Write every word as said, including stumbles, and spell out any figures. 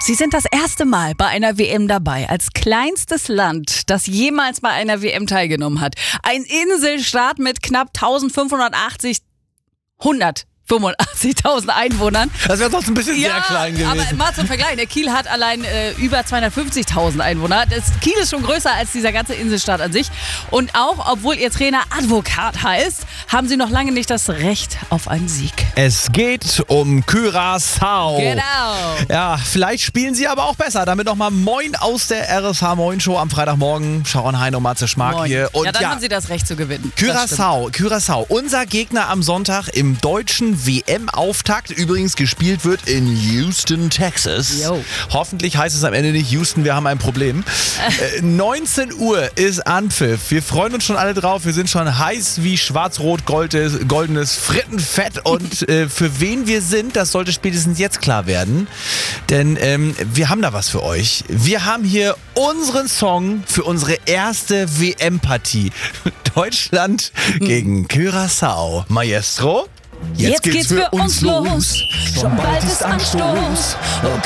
Sie sind das erste Mal bei einer W M dabei, als kleinstes Land, das jemals bei einer W M teilgenommen hat. Ein Inselstaat mit knapp eintausendfünfhundertachtzig, hundertfünfundachtzigtausend Einwohnern. Das wäre sonst ein bisschen Ja, sehr klein gewesen. aber mal zum Vergleich, der Kiel hat allein äh, über zweihundertfünfzigtausend Einwohner. Das Kiel ist schon größer als dieser ganze Inselstaat an sich. Und auch, obwohl ihr Trainer Advokat heißt, haben sie noch lange nicht das Recht auf einen Sieg. Es geht um Curaçao. Genau. Ja, vielleicht spielen sie aber auch besser. Damit nochmal Moin aus der R S H Moin Show am Freitagmorgen. Sharon Hein und Matze Schmark Moin. hier. Und ja, dann ja, haben sie das Recht zu gewinnen. Curaçao, Curaçao, unser Gegner am Sonntag im deutschen W M-Auftakt. Übrigens gespielt wird in Houston, Texas. Yo. Hoffentlich heißt es am Ende nicht Houston, wir haben ein Problem. äh, neunzehn Uhr ist Anpfiff. Wir freuen uns schon alle drauf. Wir sind schon heiß wie schwarz-rot-goldenes Frittenfett. Und äh, für wen wir sind, das sollte spätestens jetzt klar werden. Denn ähm, wir haben da was für euch. Wir haben hier unseren Song für unsere erste W M-Partie. Deutschland gegen Curaçao. Maestro? Jetzt geht's für uns los. Schon bald ist Anstoß.